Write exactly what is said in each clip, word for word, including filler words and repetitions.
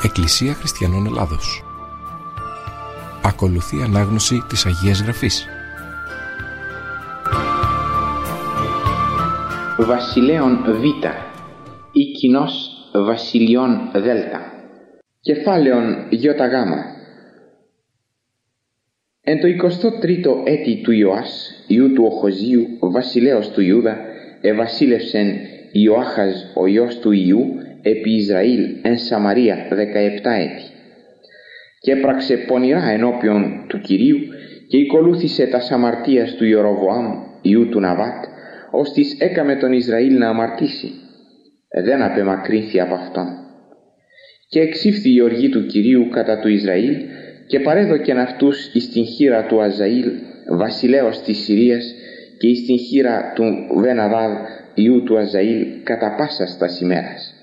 Εκκλησία Χριστιανών Ελλάδος. Ακολουθεί ανάγνωση της Αγίας Γραφής. Βασιλέων Β ή κοινός Βασιλειών Δ. Κεφάλαιον Ι Γ. Εν το εικοστό τρίτο έτη του Ιωάς, ιού του Οχοζίου, βασιλέως του Ιούδα, εβασίλευσεν Ιωάχαζ ο ιός του Ιού επί Ισραήλ εν Σαμαρία δεκαεπτά έτη. Και έπραξε πονηρά ενώπιον του Κυρίου και οικολούθησε τα αμαρτίας του Ιεροβοάμ ιού του Ναβάτ, ώστις έκαμε τον Ισραήλ να αμαρτήσει. Δεν απεμακρύνθη από αυτόν. Και εξήφθη η οργή του Κυρίου κατά του Ισραήλ και παρέδοκεν αυτούς εις την χείρα του Αζαήλ, βασιλέως της Συρίας, και εις την χείρα του Βεναδάδ ιού του Αζαήλ κατά πάσας τας ημέρας.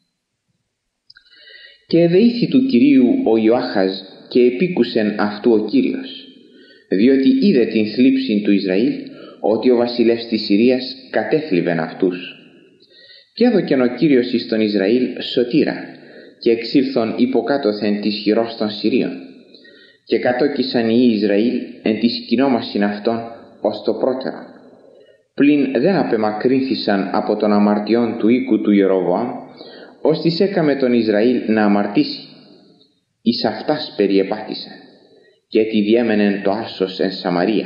Και εδεήθη του Κυρίου ο Ιωάχαζ και επίκουσεν αυτού ο Κύριος, διότι είδε την θλίψη του Ισραήλ, ότι ο βασιλεύς της Συρίας κατέθλιβεν αυτούς. Και έδωκεν ο Κύριος εις τον Ισραήλ σωτήρα, και εξήλθον υποκάτωθεν της χειρός των Συρίων. Και κατόκισαν οι Ισραήλ εν τη σκηνόμασιν αυτών ως το πρώτερο. Πλην δεν απεμακρύνθησαν από τον αμαρτιών του οίκου του Ιεροβοάμ, ώστις έκαμε τον Ισραήλ να αμαρτήσει. Εις αυτάς περιεπάτησαν, και τι διέμενεν το άσος εν Σαμαρία.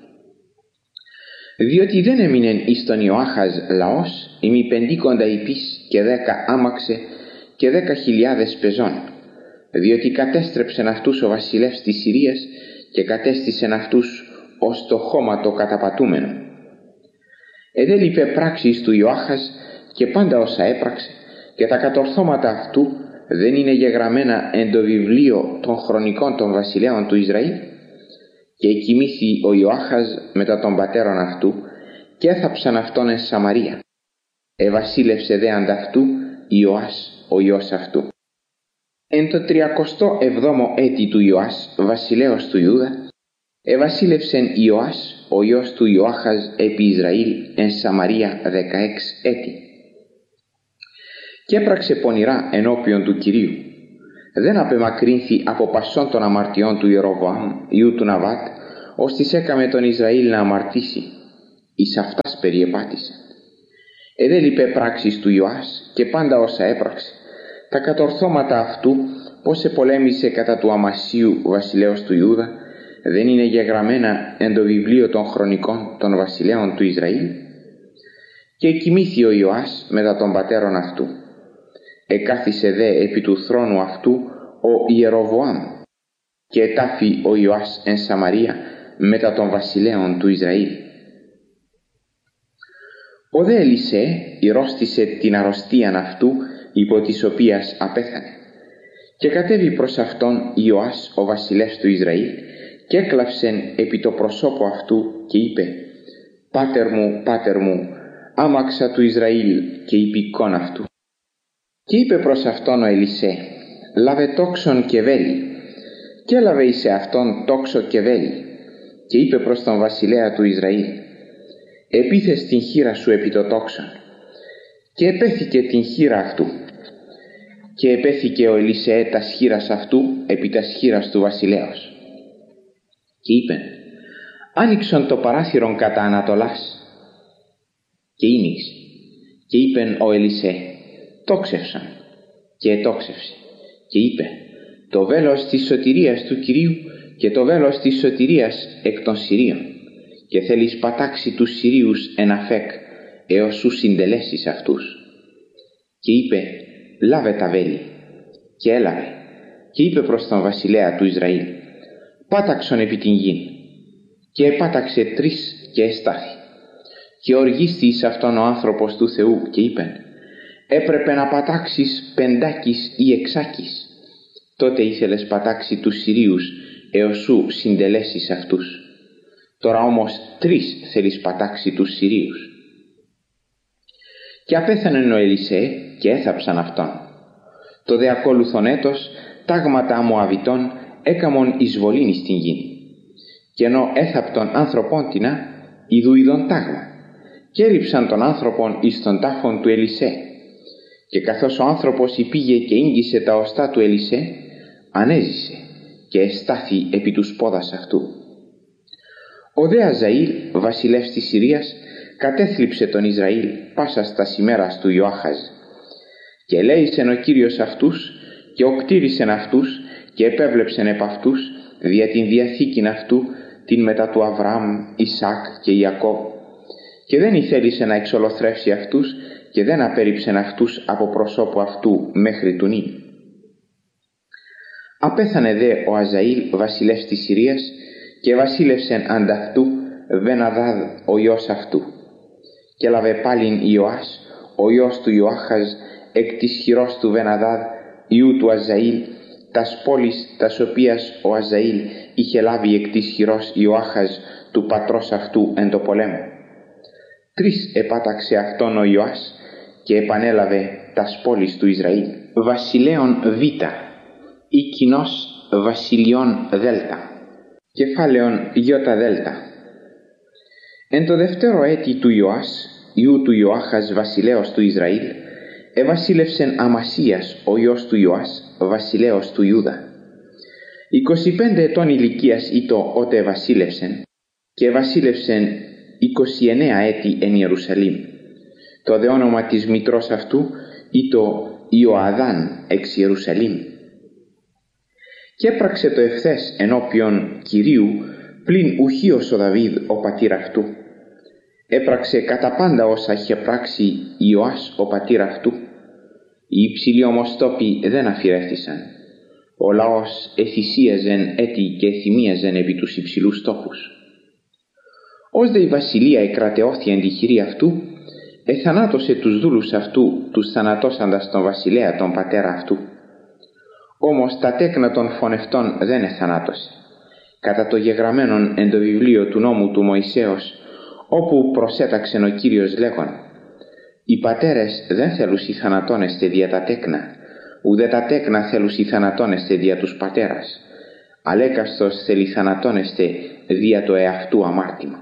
Διότι δεν έμεινεν εις τον Ιωάχαζ λαός, ημί πεντήκοντα υπείς και δέκα άμαξε και δέκα χιλιάδες πεζών, διότι κατέστρεψεν αυτούς ο βασιλεύς της Συρίας και κατέστησεν αυτούς ως το χώματο καταπατούμενο. Εδέλειπε πράξεις του Ιωάχαζ και πάντα όσα έπραξε, και τα κατορθώματα αυτού δεν είναι γεγραμμένα εν το βιβλίο των χρονικών των βασιλέων του Ισραήλ. Και εκοιμήθη ο Ιωάχαζ μετά των πατέρων αυτού και έθαψαν αυτόν εν Σαμαρία. Εβασίλευσε δε ανταυτού Ιωάς ο ιός αυτού. Εν το τριακοστό εβδόμο έτη του Ιωάς, βασιλέως του Ιούδα, εβασίλευσεν Ιωάς ο ιός του Ιωάχαζ επί Ισραήλ εν Σαμαρία δεκαέξι έτη. Και έπραξε πονηρά ενώπιον του Κυρίου. Δεν απεμακρύνθη από πασών των αμαρτιών του Ιεροβοάμ ιού του Ναβάτ, ώστις έκαμε τον Ισραήλ να αμαρτήσει. Εις αυτάς περιεπάτησαν. Εδέλειπε πράξεις του Ιωάς και πάντα όσα έπραξε. Τα κατορθώματα αυτού, πως επολέμησε κατά του Αμασίου βασιλέως του Ιούδα, δεν είναι γεγραμμένα εν το βιβλίο των χρονικών των βασιλέων του Ισραήλ. Και εκοιμήθη ο Ιωάς μετά των πατέρων αυτού. Εκάθισε δε επί του θρόνου αυτού ο Ιεροβοάμ, και ετάφη ο Ιωάς εν Σαμαρία μετά των βασιλέων του Ισραήλ. Ο δε Ελισέ ηρρώστησε την αρρωστίαν αυτού, υπό της οποίας απέθανε. Και κατέβη προς αυτόν Ιωάς ο βασιλεύς του Ισραήλ και έκλαψεν επί το προσώπο αυτού και είπε: «Πάτερ μου, πάτερ μου, άμαξα του Ισραήλ και υπηκόν αυτού». Και είπε προς αυτόν ο Ελισέ: «Λάβε τόξον και βέλη». Και έλαβε εις αυτόν τόξο και βέλη. Και είπε προς τον βασιλέα του Ισραήλ: «Επίθες την χείρα σου επί το τόξον». Και επέθηκε την χείρα αυτού. Και επέθηκε ο Ελισέ τας χείρας αυτού επί τας χείρας του βασιλέως. Και είπε: «Άνοιξον το παράθυρον κατά Ανατολάς». Και ήνιξε. Και είπεν ο Ελισέ: «Τόξευσαν». Και ετόξευσε. Και είπε: «Το βέλος της σωτηρίας του Κυρίου και το βέλος της σωτηρίας εκ των Συρίων, και θέλεις πατάξει τους Συρίους εν Αφέκ, έως σου συντελέσεις αυτούς». Και είπε: «Λάβε τα βέλη». Και έλαβε. Και είπε προς τον βασιλέα του Ισραήλ: «Πάταξον επί την γην». Και επάταξε τρεις και εστάθη. Και οργίστη εις αυτόν ο άνθρωπος του Θεού και είπεν: «Έπρεπε να πατάξεις πεντάκις ή εξάκις». Τότε ήθελες πατάξει τους Συρίους έως σου συντελέσεις αυτούς. Τώρα όμως τρεις θέλεις πατάξει τους Συρίους. Και απέθανε ο Ελισέ και έθαψαν αυτόν. Το δε ακόλουθον έτος τάγματα Μωαβιτών έκαμον εισβολήν εις την γην. Και ενώ έθαπτον άνθρωπον τινα, ειδού ειδον τάγμα, και έριψαν τον άνθρωπον εις τον τάφον του Ελισέ. Και καθώς ο άνθρωπος υπήγε και ίγγισε τα οστά του Ελισέ, ανέζησε και εστάθη επί του σπόδας αυτού. Ο δε Αζαήλ, βασιλεύς της Συρίας, κατέθλιψε τον Ισραήλ πάσα στα ημέρας του Ιωάχαζ. Και ελέησεν ο Κύριος αυτούς και οκτήρισεν αυτούς και επέβλεψεν επ' αυτούς δια την διαθήκην αυτού την μετά του Αβραάμ, Ισάκ και Ιακώβ. Και δεν ηθέλησε να εξολοθρεύσει αυτούς και δεν απέρριψεν αυτούς από προσώπου αυτού μέχρι του νυν. Απέθανε δε ο Αζαήλ βασιλεύς της Συρίας και βασίλευσεν ανταυτού Βεναδάδ ο ιός αυτού. Και λαβε πάλιν Ιωάς ο ιός του Ιωάχαζ εκ της χειρός του Βεναδάδ ιού του Αζαήλ τας πόλεις τας οποίας ο Αζαήλ είχε λάβει εκ της χειρός Ιωάχαζ του πατρός αυτού εν το πολέμο. Τρεις επάταξε αυτόν ο Ιωάς και επανέλαβε τας πόλεις του Ισραήλ. Βασιλέων Β, ή κοινός βασιλιών Δ. Κεφάλαιον Ι Δ. Εν το δεύτερο έτη του Ιωάς, ιού του Ιωάχας βασιλέως του Ισραήλ, εβασίλευσεν Αμασίας ο ιός του Ιωάς βασιλέως του Ιούδα. είκοσι πέντε ετών ηλικίας ήτο ότε βασίλευσεν, και βασίλευσεν είκοσι εννέα έτη εν Ιερουσαλήμ. Το δε όνομα της μητρός αυτού ήτο Ιωαδάν εξ Ιερουσαλήμ. Και έπραξε το ευθές ενώπιον Κυρίου πλην ουχίος ο Δαβίδ ο πατήρ αυτού. Έπραξε κατά πάντα όσα είχε πράξει Ιωάς ο πατήρ αυτού. Οι υψηλοί όμως τόποι δεν αφηρέθησαν. Ο λαός εθυσίαζεν έτη και εθυμίαζεν επί τους υψηλούς τόπους. Ως δε η βασιλεία εκρατεώθη εν τη χειρή αυτού, εθανάτωσε τους δούλους αυτού, τους θανατώσαντας τον βασιλέα τον πατέρα αυτού. Όμως τα τέκνα των φωνευτών δεν εθανάτωσε, κατά το γεγραμμένον εν το βιβλίο του νόμου του Μωυσέως, όπου προσέταξεν ο Κύριος λέγον: «Οι πατέρες δεν θέλουσι θανατώνεστε δια τα τέκνα, ουδέ τα τέκνα θέλουσι θανατώνεστε δια τους πατέρας, αλέκαστος θέλει θανατώνεστε δια το εαυτού αμάρτημα».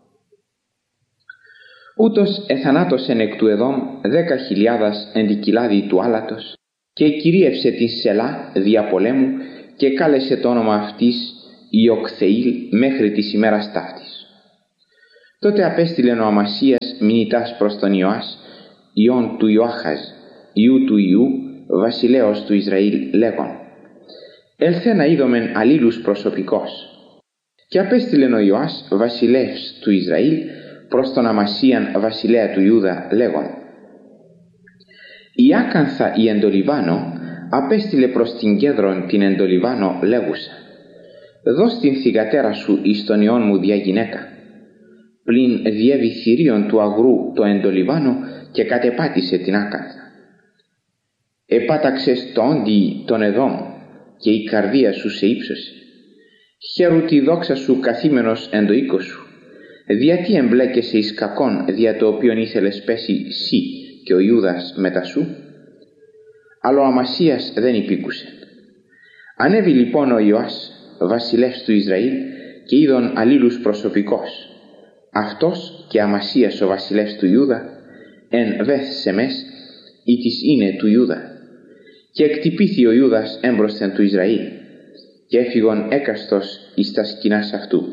Ούτως εθανάτωσεν εκ του Εδόμ δέκα χιλιάδας εν τη κοιλάδη του άλατος, και κυρίευσε την Σελά δια πολέμου και κάλεσε το όνομα αυτής Ιοκθεήλ μέχρι της ημέρας ταύτης. Τότε απέστειλεν ο Αμασίας μηνυτάς προς τον Ιωάς, ιόν του Ιωάχαζ, ιού του Ιού, βασιλέως του Ισραήλ, λέγον: «Έλθε να είδομεν αλλήλους προσωπικός». Και απέστειλεν ο Ιωάς βασιλεύς του Ισραήλ προς τον Αμασίαν βασιλέα του Ιούδα, λέγον: «Η Άκανθα η Εντολιβάνο απέστειλε προς την Κέδρον την Εντολιβάνο λέγουσα: δώσ' την θυγατέρα σου εις τον ιόν μου δια γυναίκα. Πλην διέβη θηρίων του αγρού το Εντολιβάνο και κατεπάτησε την Άκανθα. Επάταξες το όντι τον Εδόμ και η καρδία σου σε ύψωσε. Χαίρου τη δόξα σου καθήμενος εν το οίκο σου. Διατί εμπλέκεσαι εις κακόν δια το οποίον ήθελες πέσει σύ και ο Ιούδας μετά σου?» Αλλά ο Αμασίας δεν υπήκουσε. Ανέβη λοιπόν ο Ιωάς βασιλεύς του Ισραήλ και είδον αλλήλους προσωπικός, αυτός και Αμασίας ο βασιλεύς του Ιούδα, εν Βεθ Σεμές, ή της είναι του Ιούδα. Και εκτυπήθη ο Ιούδας έμπροσθεν του Ισραήλ, και έφυγον έκαστος εις τα σκηνάς αυτού.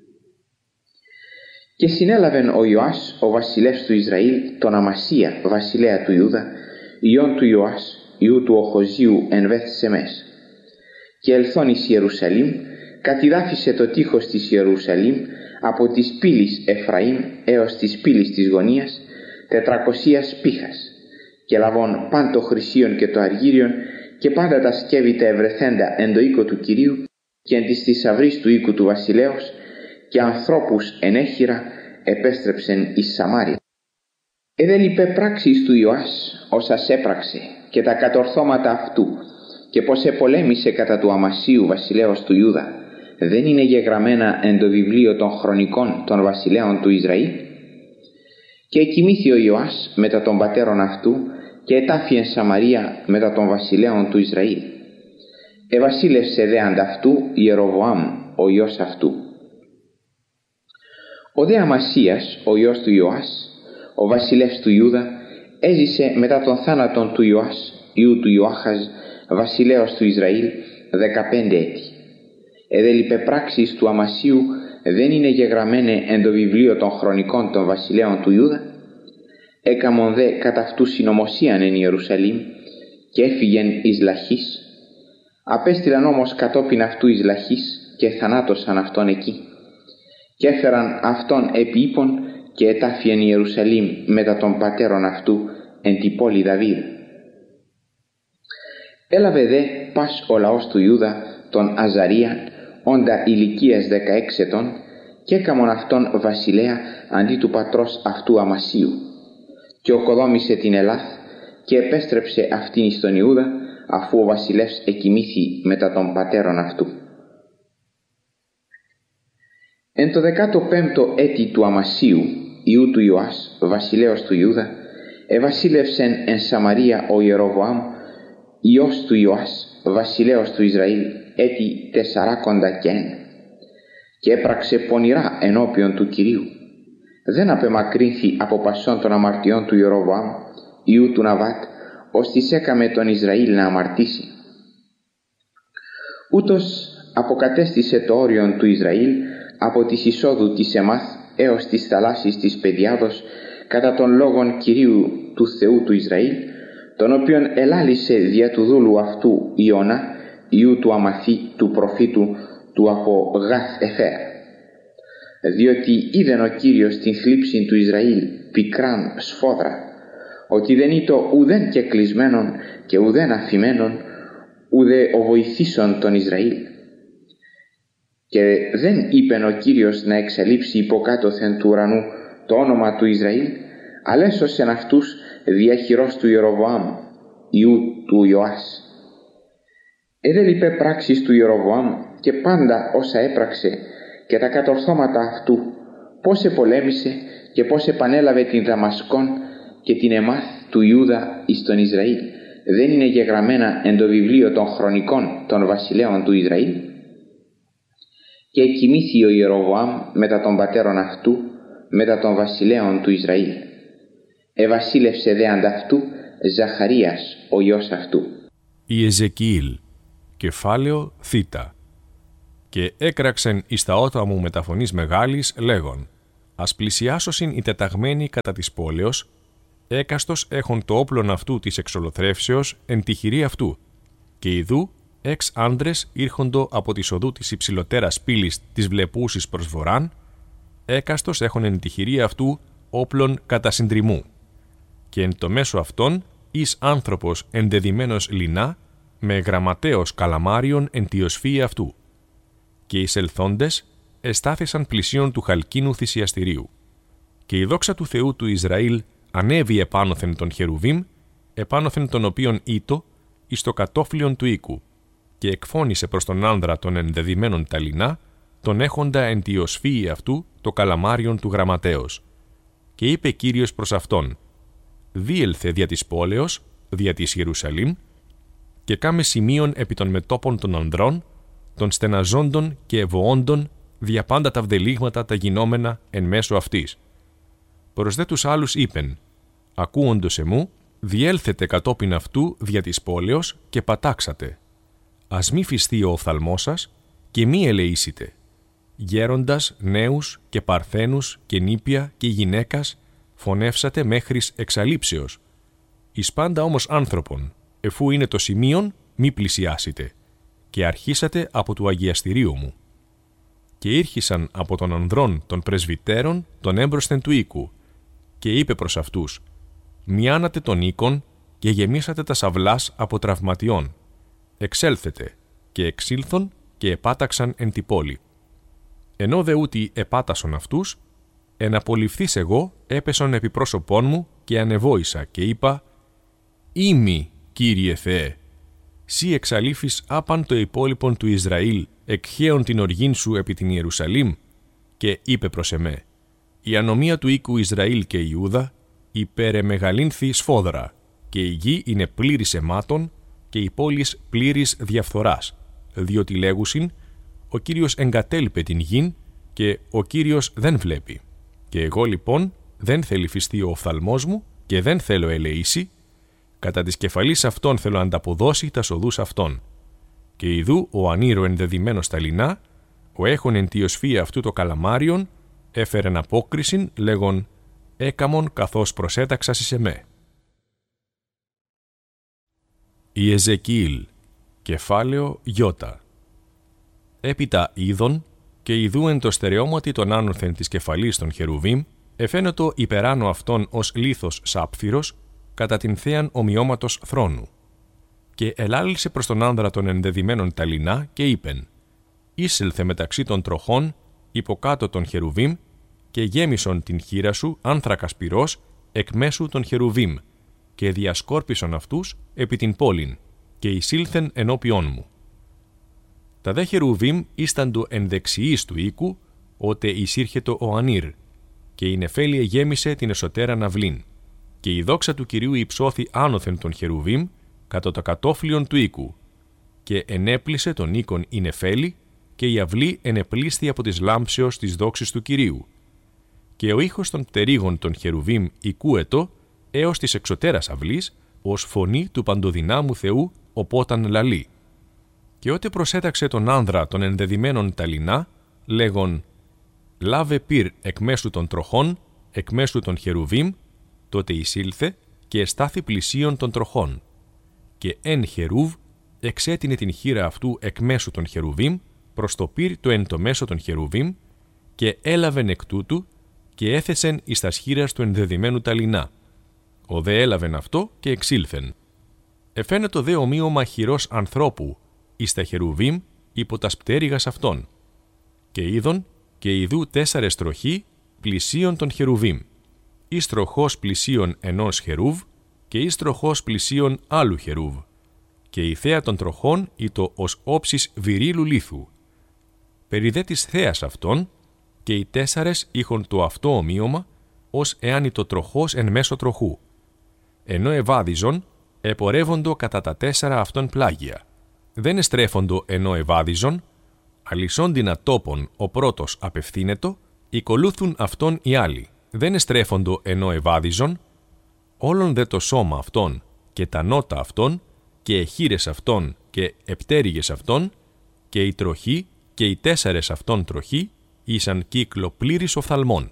Και συνέλαβεν ο Ιωάς ο βασιλεύς του Ισραήλ τον Αμασία βασιλέα του Ιούδα, ιόν του Ιωάς ιού του Οχοζίου εν Βεθ Σεμές. Και ελθόν εις Ιερουσαλήμ, κατηδάφισε το τείχος της Ιερουσαλήμ από της πύλης Εφραήμ έως της πύλης της γωνίας τετρακοσίας πύχας, και λαβών παν το χρυσίον και το αργύριον και πάντα τα σκεύη τα ευρεθέντα εν το οίκο του Κυρίου και εν της θησαυρής του οίκου του βασιλέως, και ανθρώπους ενέχειρα επέστρεψεν εις Σαμάρια. Εδε λειπέ πράξεις του Ιωάς όσας έπραξε και τα κατορθώματα αυτού, και πως επολέμησε κατά του Αμασίου βασιλέως του Ιούδα, δεν είναι γεγραμμένα εν το βιβλίο των χρονικών των βασιλέων του Ισραήλ? Και εκοιμήθη ο Ιωάς μετά των πατέρων αυτού και ετάφη εν Σαμαρία μετά των βασιλέων του Ισραήλ. Εβασίλευσε δε ανταυτού Ιεροβοάμ ο ιός αυτού. Ο δε Αμασίας ο ιός του Ιωάς, ο βασιλεύς του Ιούδα, έζησε μετά τον θάνατον του Ιωάς, ιού του Ιωάχαζ, βασιλέως του Ισραήλ, δεκαπέντε έτη. Εδέλιπε πράξεις του Αμασίου δεν είναι γεγραμμένε εν το βιβλίο των χρονικών των βασιλέων του Ιούδα. Έκαμον δε κατά αυτού συνωμοσίαν εν Ιερουσαλήμ και έφυγεν εις Λαχής. Απέστειλαν όμως κατόπιν αυτού εις Λαχής και θανάτωσαν αυτόν εκεί. Και έφεραν αυτόν επί ύπων και ετάφιεν Ιερουσαλήμ μετά των πατέρων αυτού εν τη πόλη Δαβίδ. Έλαβε δε πας ο λαός του Ιούδα τον Αζαρία, όντα ηλικίας δεκαέξι ετών, και έκαμον αυτόν βασιλέα αντί του πατρός αυτού Αμασίου. Και οκοδόμησε την Ελάθ και επέστρεψε αυτήν εις τον Ιούδα, αφού ο βασιλεύς εκοιμήθη μετά των πατέρων αυτού. Εν το δεκάτο πέμπτο έτη του Αμασίου, ιού του Ιωάς, βασιλέως του Ιούδα, εβασίλευσεν εν Σαμαρία ο Ιεροβοάμ, ιός του Ιωάς, βασιλέως του Ισραήλ, έτη τεσσαράκοντα και ένα, και έπραξε πονηρά ενώπιον του Κυρίου. Δεν απεμακρύνθη από πασών των αμαρτιών του Ιεροβοάμ, ιού του Ναβάτ, ώστις έκαμε τον Ισραήλ να αμαρτήσει. Ούτως αποκατέστησε το όριον του Ισραήλ από της εισόδου της Εμάθ έως της θαλάσσης της Πεδιάδος, κατά των λόγων Κυρίου του Θεού του Ισραήλ, τον οποίον ελάλησε δια του δούλου αυτού Ιώνα, ιού του Αμαθή του προφήτου του από Γαθ Εφέρ. Διότι είδεν ο Κύριος την θλίψη του Ισραήλ πικράν σφόδρα, ότι δεν ήτο ουδέν και κλεισμένον και ουδέν αφημένον, ουδέ ο βοηθήσον τον Ισραήλ. Και δεν είπεν ο Κύριος να εξαλείψει υποκάτωθεν του ουρανού το όνομα του Ισραήλ, αλλά έσωσεν αυτούς δια χειρός του Ιεροβοάμ, ιού του Ιωάς. Εδέλιπε πράξεις του Ιεροβοάμ και πάντα όσα έπραξε και τα κατορθώματα αυτού, πώς επολέμησε και πώς επανέλαβε την Δαμασκόν και την Εμάθ του Ιούδα εις τον Ισραήλ, δεν είναι γεγραμμένα εν το βιβλίο των χρονικών των βασιλέων του Ισραήλ? Και εκοιμήθη ο Ιεροβοάμ μετά των πατέρων αυτού, μετά των βασιλέων του Ισραήλ. Εβασίλευσε δε ανταυτού Ζαχαρίας ο γιος αυτού. Η Εζεκιήλ, κεφάλαιο θήτα. Και έκραξεν εις τα ότα μου με τα φωνής μεγάλης, λέγον, ας πλησιάσωσιν οι τεταγμένοι κατά της πόλεως, έκαστος έχων το όπλον αυτού της εξολοθρεύσεως εν τη χειρή αυτού, και ιδού έξ άντρες ήρχοντο από τη οδού της υψηλωτέρας πύλης της βλεπούσης προς βορράν, έκαστος έχων εν τη χειρή αυτού όπλων κατά συντριμμού, και εν το μέσο αυτών εις άνθρωπος ενδεδημένος λινά, με γραμματέος καλαμάριον εν τη οσφύη αυτού. Και οι εισελθόντες εστάθησαν πλησίον του χαλκίνου θυσιαστηρίου. Και η δόξα του Θεού του Ισραήλ ανέβη επάνωθεν τον Χερουβίμ, επάνωθεν τον οποίον ήτο εις το κατόφλιον του οίκου, και εκφώνησε προς τον άνδρα των ενδεδημένων τα λινά, τον έχοντα εν τη οσφύη αυτού το καλαμάριον του γραμματέως. Και είπε Κύριος προς αυτόν, διέλθε δια της πόλεως, δια της Ιερουσαλήμ, και κάμε σημείων επί των μετόπων των ανδρών, των στεναζόντων και ευωόντων, δια πάντα τα βδελίγματα τα γινόμενα εν μέσω αυτής. Προς δε τους άλλους είπεν, ακούοντος εμού, διέλθετε κατόπιν αυτού δια της πόλεως και πατάξατε. Ας μη φυστεί ο οφθαλμός σας και μη ελεήσετε. Γέροντας, νέους και παρθένους και νήπια και γυναίκας φωνεύσατε μέχρις εξαλείψεως. Εις πάντα όμως άνθρωπον, εφού είναι το σημείον, μη πλησιάσετε, και αρχίσατε από του αγιαστηρίου μου. Και ήρχισαν από των ανδρών των πρεσβυτέρων τον έμπροσθεν του οίκου, και είπε προς αυτούς, μιάνατε τον οίκον και γεμίσατε τα σαυλάς από τραυματιών. Εξέλθετε, και εξήλθον και επάταξαν εν τη πόλη. Ενώ δε ούτι επάτασον αυτούς, εν απολυφθείς εγώ έπεσον επί πρόσωπόν μου και ανεβόησα και είπα, «Ήμι, Κύριε Θεέ, σύ εξαλείφεις άπαν το υπόλοιπον του Ισραήλ, εκχέων την οργήν σου επί την Ιερουσαλήμ», και είπε προς εμέ, «Η ανομία του οίκου Ισραήλ και Ιούδα υπερεμεγαλύνθη σφόδρα, και η γη είναι πλήρης αιμάτων και η πόλης πλήρης διαφθοράς, διότι λέγουσιν, ο Κύριος εγκατέλειπε την γην και ο Κύριος δεν βλέπει. Και εγώ λοιπόν δεν θεληφιστεί ο οφθαλμός μου και δεν θέλω ελεήσει, κατά της κεφαλής αυτών θέλω ανταποδώσει τα σοδούς αυτών. Και ιδού ο ανήρο ενδεδειμένος στα λινά, ο έχων εν τη οσφία αυτού το καλαμάριον, έφερεν απόκρισιν, λέγον «Έκαμον καθώς προσέταξας εις εμέ». Ιεζεκιήλ, κεφάλαιο Ι. Έπειτα είδον, και ιδού εν το στερεώματι των άνωθεν της κεφαλής των χερουβίμ, εφαίνοτο υπεράνω αυτών ως λίθος σάπφυρος, κατά την θέαν ομοιώματος θρόνου. Και ελάλησε προς τον άνδρα των ενδεδειμένων τα λινά και είπεν «Ήσελθε μεταξύ των τροχών, υποκάτω των χερουβίμ, και γέμισον την χείρα σου άνθρακα σπυρός εκ μέσου των χερουβίμ, και διασκόρπισον αυτούς επί την πόλην, και εισήλθεν ενώπιόν μου. Τα δε χερουβίμ ίσταντο εν δεξιής του οίκου, ότε εισήρχετο ο ανήρ, και η νεφέλη εγέμισε την εσωτέραν αυλήν, και η δόξα του Κυρίου υψώθη άνωθεν των χερουβίμ, κατ' το κατόφλιον του οίκου, και ενέπλησε τον οίκον η νεφέλη, και η αυλή ενεπλήσθη από της λάμψεως της δόξης του Κυρίου. Και ο ήχος των πτερίγων των χερουβίμ οικούετο έως της εξωτέρας αυλής, ως φωνή του παντοδυνάμου Θεού, οπόταν λαλεί. Και ότε προσέταξε τον άνδρα των ενδεδειμένων τα λινά, λέγον «Λάβε πυρ εκ μέσου των τροχών, εκ μέσου των χερουβίμ», τότε εισήλθε και εστάθη πλησίον των τροχών. Και εν χερούβ εξέτεινε την χείρα αυτού εκ μέσου των χερουβίμ προς το πυρ το εν το μέσο των χερουβίμ, και έλαβεν εκ τούτου και έθεσεν εις τας χείρας του ενδεδειμένου τα λινά. Ο δε έλαβεν αυτό και εξήλθεν. Εφαίνεται δε ομοίωμα χειρός ανθρώπου εις τα χερουβίμ υπό τας πτέρυγας αυτών. Και είδον και ιδού τέσσαρες τροχοί πλησίον των χερουβίμ. Εις τροχός πλησίον ενός χερούβ και εις τροχός πλησίον άλλου χερούβ. Και η θέα των τροχών ήτο ως όψης βυρίλου λίθου. Περί δε της θέας αυτών, και οι τέσσαρες είχον το αυτό ομοίωμα, ως εάν ήτο τροχός εν μέσω τροχού. Ενώ ευάδιζον, επορεύοντο κατά τα τέσσερα αυτών πλάγια. Δεν εστρέφοντο ενώ ευάδιζον, αλυσόντινα τόπον ο πρώτος απευθύνετο, οικολούθουν αυτόν οι άλλοι. Δεν εστρέφοντο ενώ ευάδιζον, όλον δε το σώμα αυτών και τα νότα αυτών και εχείρες αυτών και επτέρυγες αυτών και η τροχή και οι τέσσερες αυτών τροχοί ήσαν κύκλο πλήρης οφθαλμών.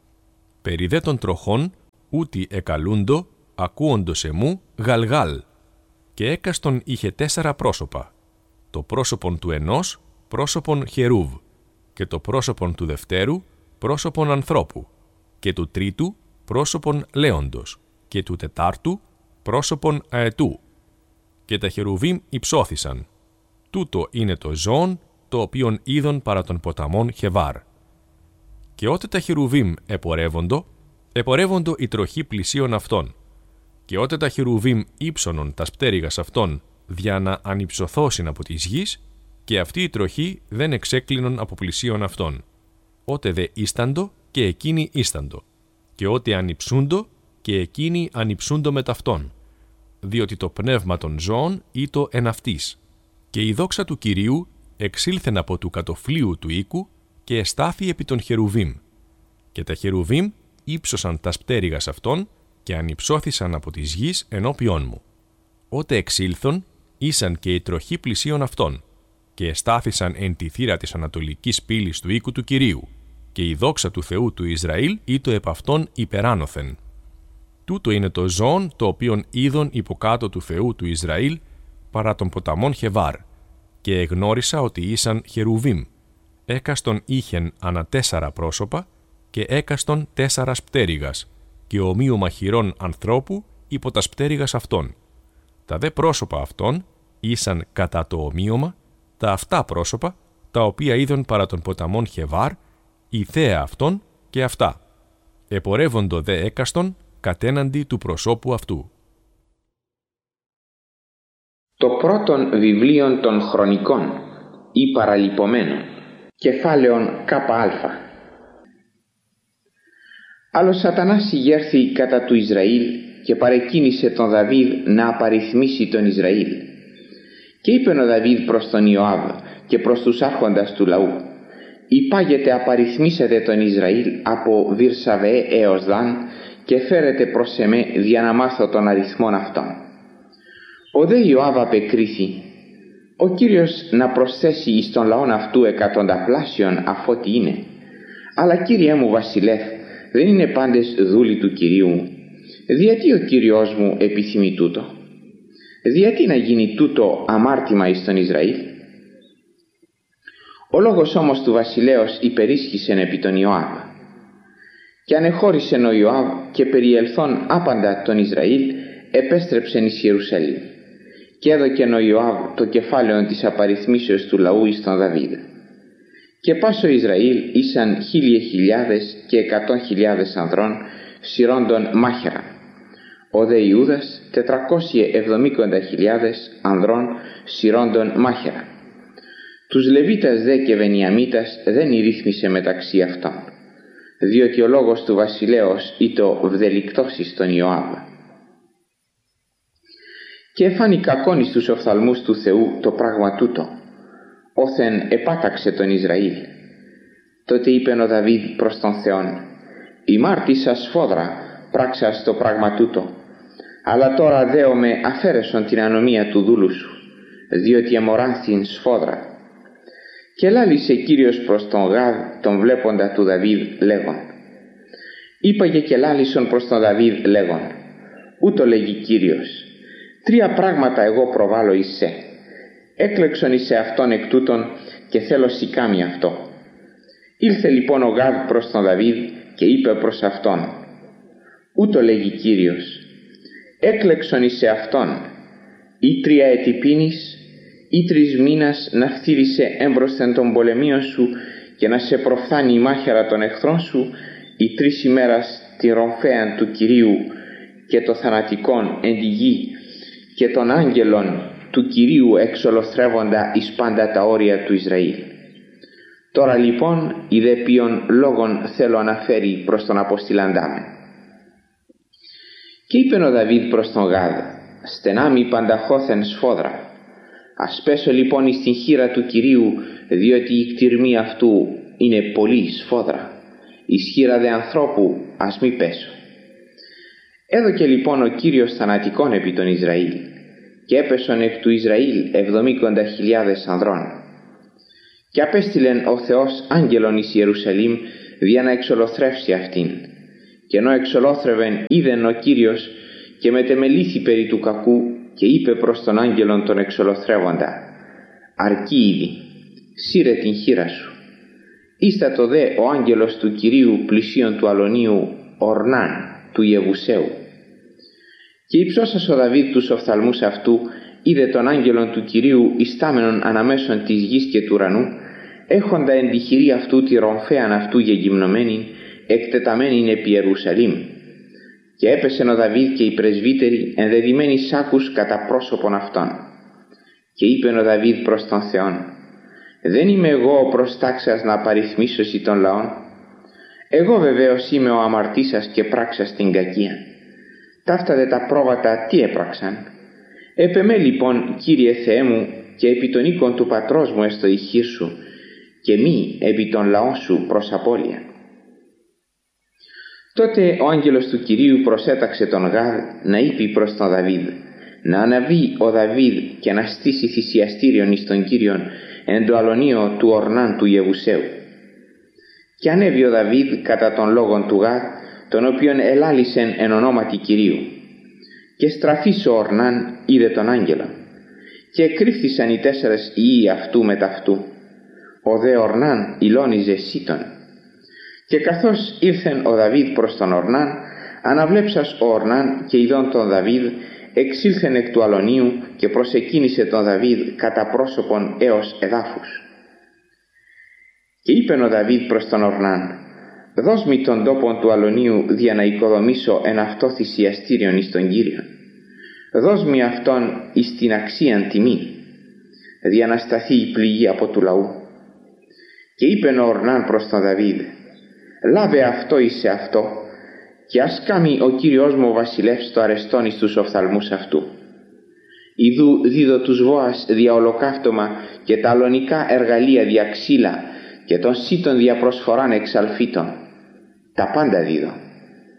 Περί δε των τροχών ούτι εκαλούντο, ακούοντος εμού γαλγάλ, και έκαστον είχε τέσσερα πρόσωπα, το πρόσωπον του ενός πρόσωπον χερούβ, και το πρόσωπον του δευτέρου πρόσωπον ανθρώπου, και του τρίτου πρόσωπον λέοντος, και του τετάρτου πρόσωπον αετού. Και τα χερουβίμ υψώθησαν. Τούτο είναι το ζώον, το οποίον είδον παρά των ποταμών Χεβάρ. Και ότε τα χερουβίμ επορεύοντο, επορεύοντο η τροχή πλησίον αυτών. Και ότε τα χερουβίμ ύψωνον τας πτέρυγας αυτών, δια να ανυψωθώσιν από της γης, και αυτή η τροχή δεν εξέκλεινον από πλησίον αυτών. Ότε δε ίσταντο, και εκείνοι ίσταντο. Και ότε ανυψούντο, και εκείνοι ανυψούντο με ταυτόν. Διότι το πνεύμα των ζώων ήτο εν αυτής. Και η δόξα του Κυρίου εξήλθεν από του κατοφλίου του οίκου και εστάθη επί των χερουβίμ. Και τα χερουβίμ ύψωσαν τας πτέρυγας αυτών και ανυψώθησαν από της γης ενώπιόν μου. Ότε εξήλθον, ήσαν και η τροχή πλησίον αυτών, και εστάθησαν εν τη θύρα της ανατολικής πύλης του οίκου του Κυρίου, και η δόξα του Θεού του Ισραήλ ήτο επ' αυτών υπεράνωθεν. Τούτο είναι το ζώον το οποίον είδον υποκάτω του Θεού του Ισραήλ παρά των ποταμών Χεβάρ, και εγνώρισα ότι ήσαν χερουβίμ. Έκαστον είχεν ανά τέσσερα πρόσωπα και έκαστον τέσσαρας πτέρυγας, και ομοίωμα χειρών ανθρώπου υπό τας πτέρυγας αυτών. Τα δε πρόσωπα αυτών ήσαν κατά το ομοίωμα τα αυτά πρόσωπα, τα οποία είδον παρά των ποταμών Χεβάρ, η θέα αυτών και αυτά. Επορεύοντο δε έκαστον κατέναντι του προσώπου αυτού. Το πρώτον βιβλίον των χρονικών ή παραλυπωμένων, κεφάλαιον ΚΑ. Αλλά ο Σατανάς ηγέρθη κατά του Ισραήλ και παρεκκίνησε τον Δαβίδ να απαριθμίσει τον Ισραήλ. Και είπεν ο Δαβίδ προς τον Ιωάβ και προς τους άρχοντας του λαού: «Υπάγεται απαριθμίσετε τον Ισραήλ από Βυρσαβέ έως Δάν και φέρετε προς εμέ για να μάθω τον αριθμόν αυτών. Ο δε Ιωάβ απεκρίθη, ο Κύριος να προσθέσει εις τον λαόν αυτού εκατονταπλάσιον αφότι είναι. Αλλά Κύριέ μου βασιλεύ, δεν είναι πάντες δούλοι του Κυρίου μου. Γιατί ο Κύριος μου επιθυμεί τούτο? Γιατί να γίνει τούτο αμάρτημα εις τον Ισραήλ? Ο λόγος όμως του βασιλέως υπερίσχυσεν επί τον Ιωάβ. Και ανεχώρησεν ο Ιωάβ και περιελθόν άπαντα τον Ισραήλ επέστρεψεν εις Ιερουσαλήμ. Και έδωκεν ο Ιωάβ το κεφάλαιο της απαριθμίσεως του λαού εις τον Δαβίδ. Και πάσο Ισραήλ ήσαν χίλιε χιλιάδες και εκατόν χιλιάδες ανδρών σειρώντων μάχαιρα. Ο δε Ιούδας τετρακόσιε εβδομήκοντα χιλιάδες ανδρών σειρώντων μάχαιρα. Τους Λεβίτας δε και Βενιαμίτας δεν ηρύθμισε μεταξύ αυτών, διότι ο λόγος του βασιλέως ήτο βδελικτός εις τον Ιωάβ. Και εφάνει κακόν εις τους οφθαλμούς του Θεού το πράγμα τούτο, όθεν επάταξε τον Ισραήλ. Τότε είπεν ο Δαβίδ προς τον Θεόν, «Ημάρτησα σφόδρα πράξας το πράγμα τούτο, αλλά τώρα δέομαι αφαίρεσον την ανομία του δούλου σου, διότι εμοράνθην σφόδρα». Και λάλησε Κύριος προς τον Γάδ τον βλέποντα του Δαβίδ λέγον. Είπαγε και λάλησον προς τον Δαβίδ λέγον, ούτω λέγει Κύριος, τρία πράγματα εγώ προβάλλω εις σε. Έκλεξον εις σε αυτόν εκ τούτων και θέλω σικάμι αυτό. Ήλθε λοιπόν ο Γάδ προς τον Δαβίδ και είπε προς αυτόν, ούτω λέγει Κύριος, έκλεξον εις σε αυτόν, ή τρία έτη πίνης, ή τρεις μήνας να φτύρισε έμπροσθεν των πολεμίων σου και να σε προφθάνει η μάχαιρα των εχθρών σου, ή τρεις ημέρας τη ρομφέαν του Κυρίου και το θανατικόν εν τη γη και των άγγελων του Κυρίου εξολοθρεύοντα εις πάντα τα όρια του Ισραήλ. Τώρα λοιπόν η δε ποιον λόγων θέλω αναφέρει προς τον αποστηλαντάμεν. Και είπεν ο Δαβίδ προς τον Γάδ, στενάμι πανταχώθεν σφόδρα. Ας πέσω λοιπόν εις την χείρα του Κυρίου, διότι η κτηρμή αυτού είναι πολύ σφόδρα. Εις χείρα δε ανθρώπου ας μη πέσω. Έδωκε λοιπόν ο Κύριος θανατικόν επί τον Ισραήλ, και έπεσον εκ του Ισραήλ εβδομήκοντα χιλιάδες ανδρών. Και απέστειλεν ο Θεός άγγελον εις Ιερουσαλήμ δια να εξολοθρεύσει αυτήν. Και ενώ εξολόθρευεν είδεν ο Κύριος και μετεμελήθη περί του κακού και είπε προς τον άγγελον τον εξολοθρεύοντα, αρκεί ήδη, σύρε την χείρα σου. Ίστατο δε ο άγγελος του Κυρίου πλησίον του αλωνίου Ορνάν του Ιεβουσαίου. Και υψώσας ο Δαβίδ τους οφθαλμούς αυτού, είδε τον άγγελον του Κυρίου ιστάμενον αναμέσων της γης και του ουρανού, έχοντα εν τη χειρή αυτού τη ρομφέαν αυτού γεγυμνομένην, εκτεταμένην επί Ιερουσαλήμ. Και έπεσεν ο Δαβίδ και οι πρεσβύτεροι ενδεδειμένοι σάκους κατά πρόσωπον αυτών. Και είπεν ο Δαβίδ προς τον Θεόν, δεν είμαι εγώ ο προστάξας να απαριθμίσωση των λαών. Εγώ βεβαίως είμαι ο αμαρτήσας και πράξας την κακία. Ταύτα δε τα πρόβατα τι έπραξαν. Επεμέ λοιπόν Κύριε Θεέ μου και επί των οίκων του πατρός μου έστω η χείρ σου και μη επί των λαών σου προς απώλεια. Τότε ο άγγελος του Κυρίου προσέταξε τον Γάδ να είπε προς τον Δαβίδ, να αναβεί ο Δαβίδ και να στήσει θυσιαστήριον εις τον Κύριον εν το αλωνίο του Ορνάν του Ιεβουσαίου. Και ανέβη ο Δαβίδ κατά των λόγων του Γάδ, τον οποίον ελάλησεν εν ονόματι Κυρίου. Και στραφής ο Ορνάν είδε τον άγγελο. Και εκρύφθησαν οι τέσσερες ιοί αυτού μετ' αυτού. Ο δε Ορνάν ηλώνιζε σύτον. Και καθώς ήρθεν ο Δαβίδ προς τον Ορνάν, αναβλέψας ο Ορνάν και ειδών τον Δαβίδ, εξήλθεν εκ του αλωνίου και προσεκίνησε τον Δαβίδ κατά πρόσωπον έως εδάφους. Και είπεν ο Δαβίδ προς τον Ορνάν, δώσ' μη τον τόπον του αλωνίου δια να οικοδομήσω εν αυτό θυσιαστήριον εις τον Κύριον. Δώσ' μη αυτόν εις την αξίαν τιμή, δια να σταθεί η πληγή από του λαού. Και είπεν ο Ορνάν προς τον Δαβίδ, λάβε αυτό εις σε αυτό, και ας κάμει ο Κύριος μου ο βασιλεύς το αρεστόν εις τους οφθαλμούς αυτού. Ιδού δίδω τους Βόας δια ολοκαύτωμα και τα αλωνικά εργαλεία δια ξύλα και των σύτων δια προσφοράν εξαλφίτων. Τα πάντα δίδω.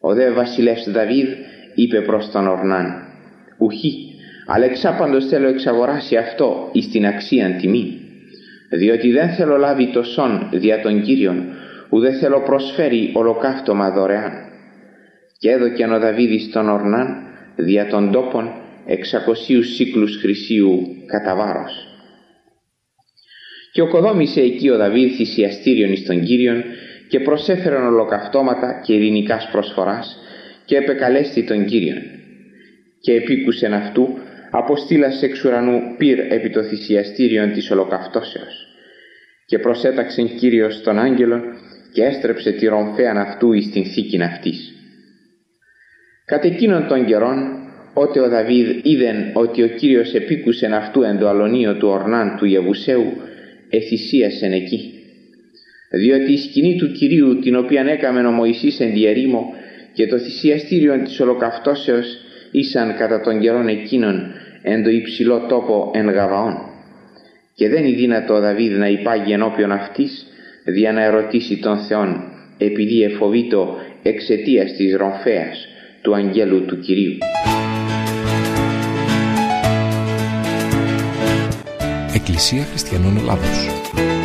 Ο δε βασιλεύς Δαβίδ είπε προς τον Ορνάν: «Ουχή, αλλά εξάπαντος θέλω εξαγοράσει αυτό εις την αξίαν τιμή, διότι δεν θέλω λάβει το σόν δια των Κύριων, ουδέ θέλω προσφέρει ολοκαύτωμα δωρεάν». Και έδωκεν ο Δαβίδ στον Ορνάν δια των τόπων εξακοσίους σύκλους χρυσίου κατά βάρος. Και οκοδόμησε εκεί ο Δαβίδ θυσιαστήριον εις τον Κύριον και προσέφεραν ολοκαυτώματα και ειρηνικάς προσφοράς και επεκαλέστη τον Κύριον. Και επίκουσεν αυτού αποστήλας εξ ουρανού πυρ επί το θυσιαστήριον της ολοκαυτώσεως. Και προσέταξεν Κύριος τον άγγελον και έστρεψε τη ρομφέαν αυτού εις την θήκην αυτής. Κατ' εκείνον των καιρών, ότε ο Δαβίδ είδεν ότι ο Κύριος επίκουσεν αυτού εν το αλωνίο του Ορνάν του Ιεβουσαίου, εθυσίασεν εκεί. Διότι η σκηνή του Κυρίου, την οποίαν έκαμεν ο Μωυσής εν τη ερήμο, και το θυσιαστήριον της ολοκαυτώσεως ήσαν κατά των καιρών εκείνων εν το υψηλό τόπο εν Γαβαών. Και δεν είναι δύνατο ο Δαβίδ να υπάγει ενώπιον αυτής, δια να ερωτήσει τον Θεόν, επειδή εφοβήτω εξαιτίας της ρομφέας του αγγέλου του Κυρίου. Εκκλησία Χριστιανών Ελλάδος.